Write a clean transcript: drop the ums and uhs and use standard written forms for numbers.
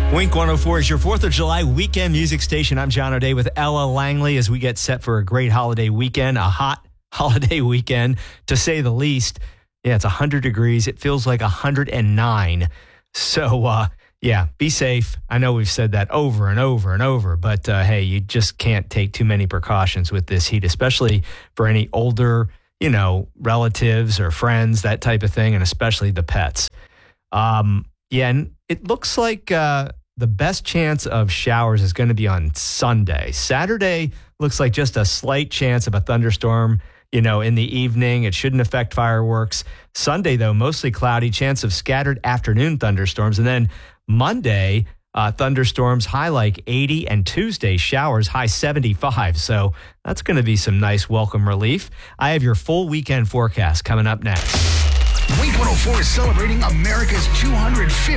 Wink 104 is your 4th of July weekend music station. I'm John O'Day with Ella Langley as we get set for a great holiday weekend, a hot holiday weekend, to say the least. Yeah, it's 100 degrees. It feels like 109. So, be safe. I know we've said that over and over and over, but hey, you just can't take too many precautions with this heat, especially for any older, relatives or friends, that type of thing, and especially the pets. And it looks like the best chance of showers is going to be on Sunday. Saturday looks like just a slight chance of a thunderstorm, in the evening. It shouldn't affect fireworks. Sunday, though, mostly cloudy, chance of scattered afternoon thunderstorms. And then Monday, thunderstorms, high like 80, and Tuesday, showers, high 75. So that's going to be some nice welcome relief. I have your full weekend forecast coming up next. Wink 104 is celebrating America's 250